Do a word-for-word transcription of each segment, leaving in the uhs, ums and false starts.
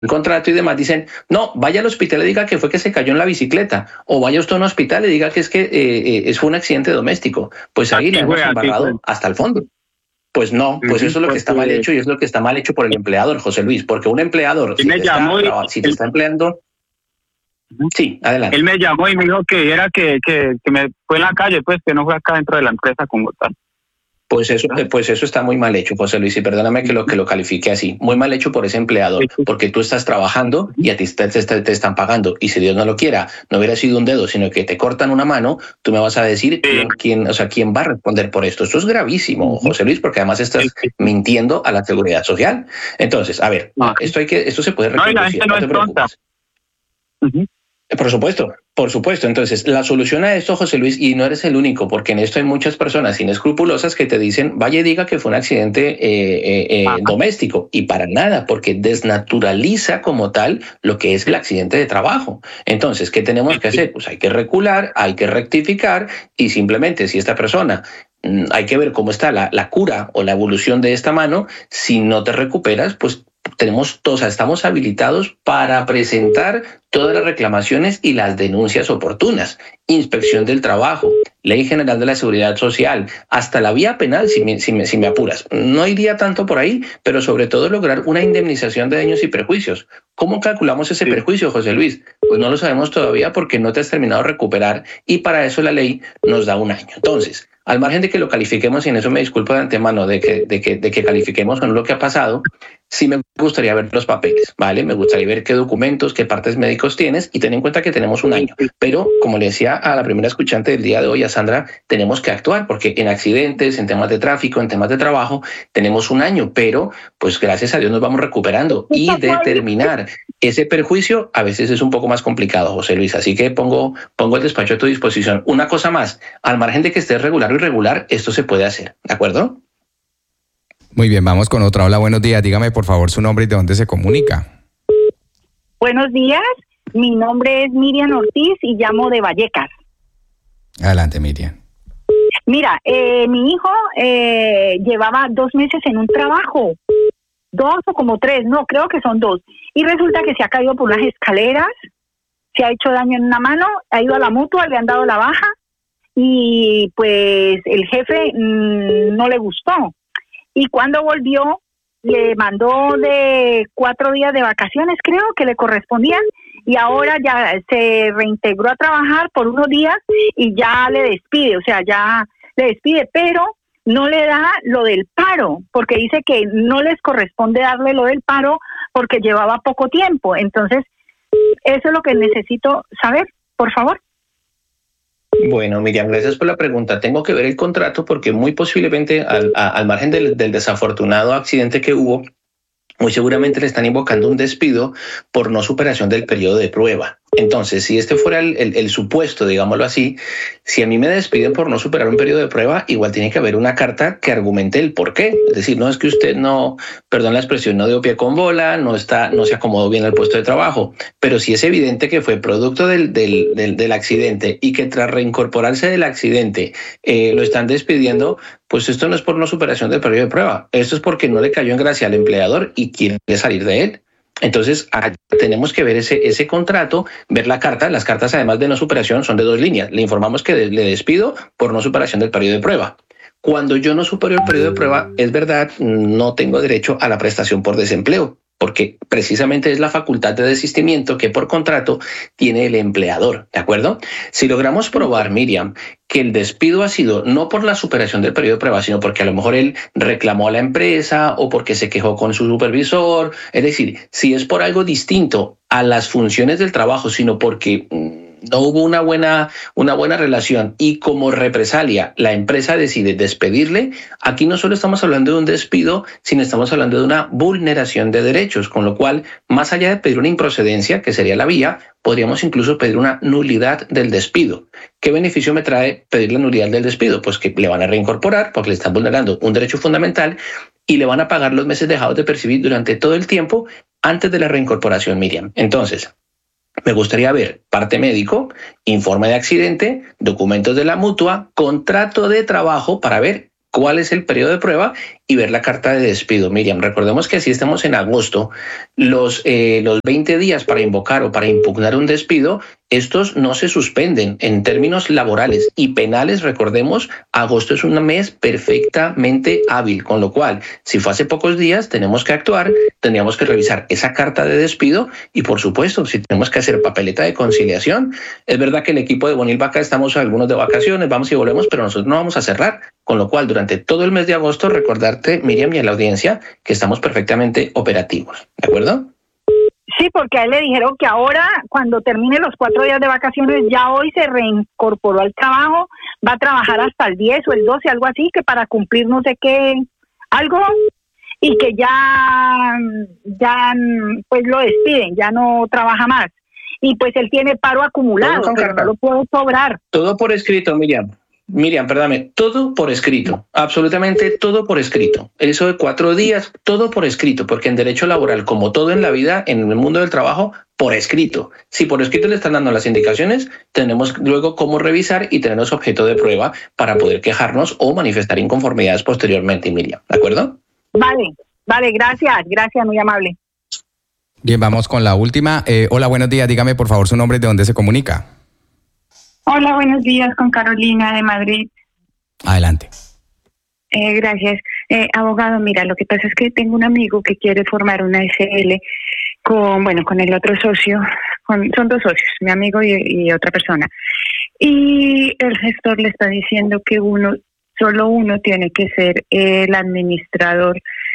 contrato y demás, dicen, no, vaya al hospital y diga que fue que se cayó en la bicicleta, o vaya usted a un hospital y diga que es que eh, eh, fue un accidente doméstico. Pues ahí Aquí le hemos fue, aquí embarrado fue. hasta el fondo. Pues no, pues eso es lo que está mal Porque hecho y es lo que está mal hecho por el empleador, José Luis, porque un empleador, él si me te, está, llamó y traba- si te él, está empleando, sí, adelante. él me llamó y me dijo que era que, que, que me fue en la calle, pues que no fue acá dentro de la empresa como tal. Pues eso, eh, pues eso está muy mal hecho, José Luis, y perdóname que lo, que lo califique así. Muy mal hecho por ese empleador, porque tú estás trabajando y a ti te, te, te están pagando. Y si Dios no lo quiera, no hubiera sido un dedo, sino que te cortan una mano, tú me vas a decir quién, quién, o sea, quién va a responder por esto. Esto es gravísimo, José Luis, porque además estás mintiendo a la seguridad social. Entonces, a ver, esto hay que, esto se puede reconducir, no, no te preocupes. Uh-huh. Por supuesto, por supuesto. Entonces, la solución a esto, José Luis, y no eres el único, porque en esto hay muchas personas inescrupulosas que te dicen, vaya y diga que fue un accidente eh, eh, eh, doméstico, y para nada, porque desnaturaliza como tal lo que es el accidente de trabajo. Entonces, ¿qué tenemos que hacer? Pues hay que recular, hay que rectificar, y simplemente si esta persona mmm, hay que ver cómo está la, la cura o la evolución de esta mano, si no te recuperas, pues tenemos, o sea, estamos habilitados para presentar todas las reclamaciones y las denuncias oportunas. Inspección del trabajo, Ley General de la Seguridad Social, hasta la vía penal, si me, si me, si me apuras. No iría tanto por ahí, pero sobre todo lograr una indemnización de daños y perjuicios. ¿Cómo calculamos ese perjuicio, José Luis? Pues no lo sabemos todavía porque no te has terminado de recuperar y para eso la ley nos da un año. Entonces, al margen de que lo califiquemos, y en eso me disculpo de antemano de que, de que, de que califiquemos con lo que ha pasado, sí me gustaría ver los papeles, ¿vale? Me gustaría ver qué documentos, qué partes médicos tienes y ten en cuenta que tenemos un año. Pero, como le decía a la primera escuchante del día de hoy, a Sandra, tenemos que actuar porque en accidentes, en temas de tráfico, en temas de trabajo, tenemos un año, pero pues gracias a Dios nos vamos recuperando y determinar ese perjuicio a veces es un poco más complicado, José Luis, así que pongo, pongo el despacho a tu disposición. Una cosa más, al margen de que estés regular o irregular, esto se puede hacer, ¿de acuerdo? Muy bien, vamos con otra. Hola, buenos días. Dígame, por favor, su nombre y de dónde se comunica. Buenos días. Mi nombre es Miriam Ortiz y llamo de Vallecas. Adelante, Miriam. Mira, eh, mi hijo eh, llevaba dos meses en un trabajo. Dos o como tres, no, creo que son dos. Y resulta que se ha caído por unas escaleras, se ha hecho daño en una mano, ha ido a la mutua, le han dado la baja y pues el jefe mmm, no le gustó. Y cuando volvió, le mandó de cuatro días de vacaciones, creo que le correspondían, y ahora ya se reintegró a trabajar por unos días y ya le despide, o sea, ya le despide, pero no le da lo del paro, porque dice que no les corresponde darle lo del paro porque llevaba poco tiempo. Entonces, eso es lo que necesito saber, por favor. Bueno, Miriam, gracias por la pregunta. Tengo que ver el contrato porque muy posiblemente al, a, al margen del, del desafortunado accidente que hubo, muy seguramente le están invocando un despido por no superación del periodo de prueba. Entonces, si este fuera el, el, el supuesto, digámoslo así, si a mí me despiden por no superar un periodo de prueba, igual tiene que haber una carta que argumente el por qué. Es decir, no es que usted no, perdón la expresión, no dio pie con bola, no está, no se acomodó bien al puesto de trabajo, pero si es evidente que fue producto del, del, del, del accidente y que tras reincorporarse del accidente eh, lo están despidiendo, pues esto no es por no superación del periodo de prueba, esto es porque no le cayó en gracia al empleador y quiere salir de él. Entonces, tenemos que ver ese, ese contrato, ver la carta. Las cartas, además de no superación, son de dos líneas. Le informamos que le despido por no superación del periodo de prueba. Cuando yo no supero el periodo de prueba, es verdad, no tengo derecho a la prestación por desempleo, porque precisamente es la facultad de desistimiento que por contrato tiene el empleador, ¿de acuerdo? Si logramos probar, Miriam, que el despido ha sido no por la superación del periodo de prueba, sino porque a lo mejor él reclamó a la empresa o porque se quejó con su supervisor, es decir, si es por algo distinto a las funciones del trabajo, sino porque no hubo una buena, una buena relación y como represalia la empresa decide despedirle, aquí no solo estamos hablando de un despido, sino estamos hablando de una vulneración de derechos, con lo cual, más allá de pedir una improcedencia, que sería la vía, podríamos incluso pedir una nulidad del despido. ¿Qué beneficio me trae pedir la nulidad del despido? Pues que le van a reincorporar porque le están vulnerando un derecho fundamental y le van a pagar los meses dejados de percibir durante todo el tiempo antes de la reincorporación, Miriam. Entonces, me gustaría ver parte médico, informe de accidente, documentos de la mutua, contrato de trabajo para ver cuál es el periodo de prueba y ver la carta de despido. Miriam, recordemos que si estamos en agosto, los, eh, los veinte días para invocar o para impugnar un despido, estos no se suspenden en términos laborales y penales. Recordemos, agosto es un mes perfectamente hábil, con lo cual, si fue hace pocos días, tenemos que actuar, tendríamos que revisar esa carta de despido y, por supuesto, si tenemos que hacer papeleta de conciliación. Es verdad que el equipo de Bonil Vaca estamos algunos de vacaciones, vamos y volvemos, pero nosotros no vamos a cerrar, con lo cual, durante todo el mes de agosto, recordarte, Miriam, y a la audiencia, que estamos perfectamente operativos, ¿de acuerdo? Sí, porque a él le dijeron que ahora, cuando termine los cuatro días de vacaciones, ya hoy se reincorporó al trabajo, va a trabajar hasta el diez o el doce, algo así, que para cumplir no sé qué, algo, y que ya, ya pues lo despiden, ya no trabaja más. Y pues él tiene paro acumulado, pero no lo puedo cobrar. Todo por escrito, Miriam. Miriam, perdóname, todo por escrito, absolutamente todo por escrito. Eso de cuatro días, todo por escrito, porque en derecho laboral, como todo en la vida, en el mundo del trabajo, por escrito. Si por escrito le están dando las indicaciones, tenemos luego cómo revisar y tenerlos objeto de prueba para poder quejarnos o manifestar inconformidades posteriormente, Miriam, ¿de acuerdo? Vale, vale, gracias, gracias, muy amable. Bien, vamos con la última. Eh, hola, buenos días, dígame por favor su nombre y de dónde se comunica. Hola, buenos días, con Carolina de Madrid. Adelante. Eh, gracias. Eh, abogado, mira, lo que pasa es que tengo un amigo que quiere formar una S L con, bueno, con el otro socio, con, son dos socios, mi amigo y, y otra persona. Y el gestor le está diciendo que uno, solo uno tiene que ser el administrador,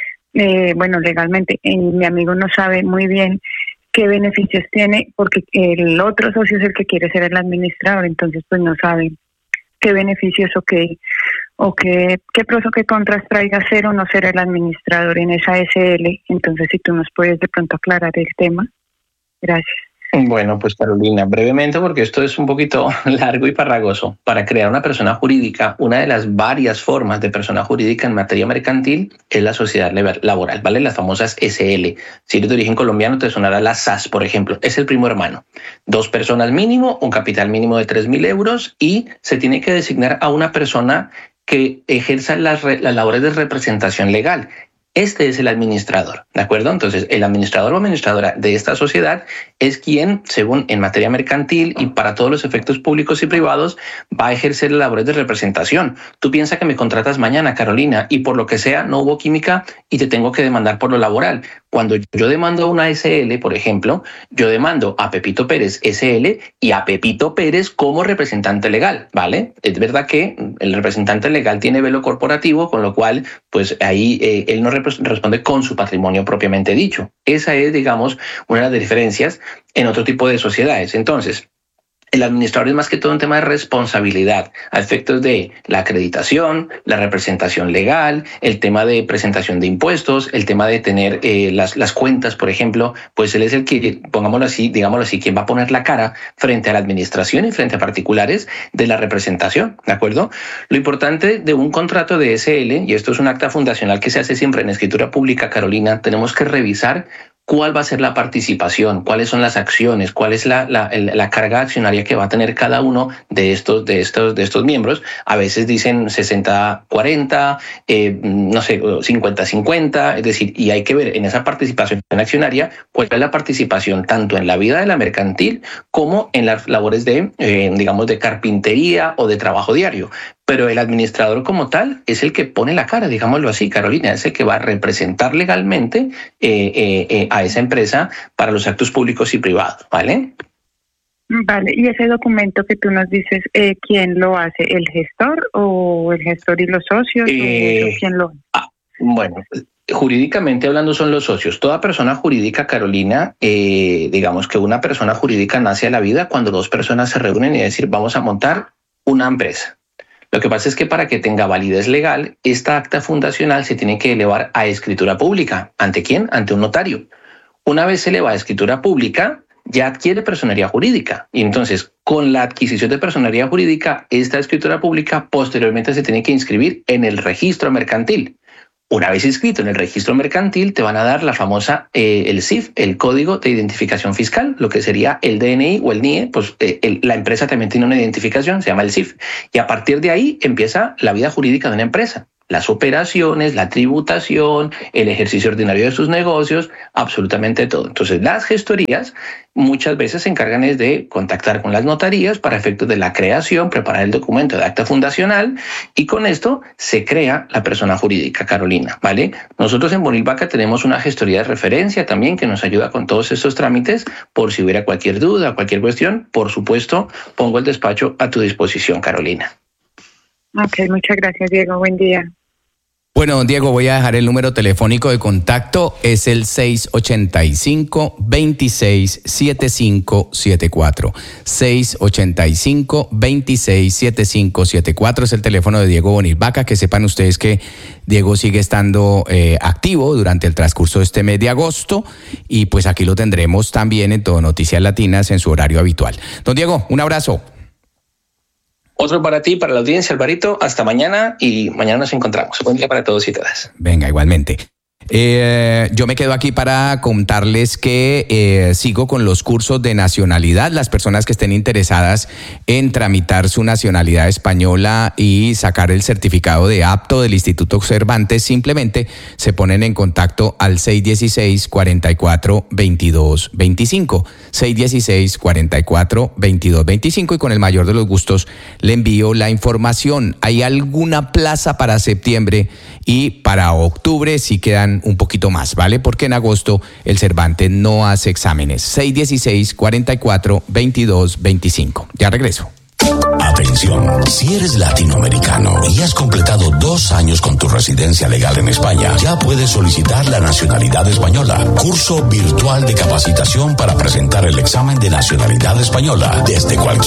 eh, bueno, legalmente. Y mi amigo no sabe muy bien qué beneficios tiene, porque el otro socio es el que quiere ser el administrador, entonces pues no sabe qué beneficios o qué o qué, qué pros o qué contras traiga ser o no ser el administrador en esa S L. Entonces, si tú nos puedes de pronto aclarar el tema. Gracias. Bueno, pues Carolina, brevemente, porque esto es un poquito largo y farragoso. Para crear una persona jurídica, una de las varias formas de persona jurídica en materia mercantil es la sociedad laboral, ¿vale? Las famosas S L. Si eres de origen colombiano, te sonará la S A S, por ejemplo. Es el primo hermano. Dos personas mínimo, un capital mínimo de tres mil euros y se tiene que designar a una persona que ejerza las, las labores de representación legal. Este es el administrador, ¿de acuerdo? Entonces, el administrador o administradora de esta sociedad es quien, según en materia mercantil y para todos los efectos públicos y privados, va a ejercer labores de representación. Tú piensas que me contratas mañana, Carolina, y por lo que sea no hubo química y te tengo que demandar por lo laboral. Cuando yo demando a una S L, por ejemplo, yo demando a Pepito Pérez S L y a Pepito Pérez como representante legal, ¿vale? Es verdad que el representante legal tiene velo corporativo, con lo cual, pues ahí eh, él no responde con su patrimonio propiamente dicho. Esa es, digamos, una de las diferencias en otro tipo de sociedades. Entonces, el administrador es más que todo un tema de responsabilidad a efectos de la acreditación, la representación legal, el tema de presentación de impuestos, el tema de tener eh, las, las cuentas, por ejemplo, pues él es el que, pongámoslo así, digámoslo así, quien va a poner la cara frente a la administración y frente a particulares de la representación, ¿de acuerdo? Lo importante de un contrato de S L, y esto es un acta fundacional que se hace siempre en escritura pública, Carolina, tenemos que revisar cuál va a ser la participación, cuáles son las acciones, cuál es la, la, la carga accionaria que va a tener cada uno de estos, de estos, de estos miembros. A veces dicen sesenta cuarenta, eh, no sé, cincuenta cincuenta, es decir, y hay que ver en esa participación accionaria cuál es la participación tanto en la vida de la mercantil como en las labores de, eh, digamos, de carpintería o de trabajo diario. Pero el administrador como tal es el que pone la cara, digámoslo así, Carolina, es el que va a representar legalmente eh, eh, eh, a esa empresa para los actos públicos y privados, ¿vale? Vale, y ese documento que tú nos dices, eh, ¿quién lo hace? ¿El gestor o el gestor y los socios? Eh, ¿O quién lo hace? Ah, bueno, jurídicamente hablando son los socios. Toda persona jurídica, Carolina, eh, digamos que una persona jurídica nace a la vida cuando dos personas se reúnen y decir, vamos a montar una empresa. Lo que pasa es que para que tenga validez legal, esta acta fundacional se tiene que elevar a escritura pública. ¿Ante quién? Ante un notario. Una vez se eleva a escritura pública, ya adquiere personería jurídica. Y entonces, con la adquisición de personería jurídica, esta escritura pública posteriormente se tiene que inscribir en el registro mercantil. Una vez inscrito en el registro mercantil, te van a dar la famosa, eh, el C I F, el Código de Identificación Fiscal, lo que sería el D N I o el N I E, pues eh, el, la empresa también tiene una identificación, se llama el C I F. Y a partir de ahí empieza la vida jurídica de una empresa. las operaciones, la tributación, el ejercicio ordinario de sus negocios, absolutamente todo. Entonces, las gestorías muchas veces se encargan es de contactar con las notarías para efectos de la creación, preparar el documento de acta fundacional y con esto se crea la persona jurídica, Carolina, ¿vale? Nosotros en Bonil Vaca tenemos una gestoría de referencia también que nos ayuda con todos estos trámites por si hubiera cualquier duda, cualquier cuestión. Por supuesto, pongo el despacho a tu disposición, Carolina. Ok, muchas gracias, Diego. Buen día. Bueno, don Diego, voy a dejar el número telefónico de contacto, es el seis ocho cinco, dos seis siete cinco siete cuatro. seis ocho cinco, dos seis siete cinco siete cuatro es el teléfono de Diego Bonil Vaca. Que sepan ustedes que Diego sigue estando eh, activo durante el transcurso de este mes de agosto y pues aquí lo tendremos también en Todo Noticias Latinas en su horario habitual. Don Diego, un abrazo. Otro para ti, para la audiencia, Alvarito. Hasta mañana y mañana nos encontramos. Buen día para todos y todas. Venga, igualmente. Eh, yo me quedo aquí para contarles que eh, sigo con los cursos de nacionalidad. Las personas que estén interesadas en tramitar su nacionalidad española y sacar el certificado de apto del Instituto Cervantes, simplemente se ponen en contacto al seis uno seis, cuatro cuatro, dos dos dos cinco. seis uno seis, cuatro cuatro, dos dos dos cinco y con el mayor de los gustos le envío la información. Hay alguna plaza para septiembre y para octubre sí quedan un poquito más, ¿vale? Porque en agosto el Cervantes no hace exámenes. seis uno seis, cuatro cuatro, dos dos dos cinco. Ya regreso. Atención, si eres latinoamericano y has completado dos años con tu residencia legal en España, ya puedes solicitar la nacionalidad española. Curso virtual de capacitación para presentar el examen de nacionalidad española desde cualquier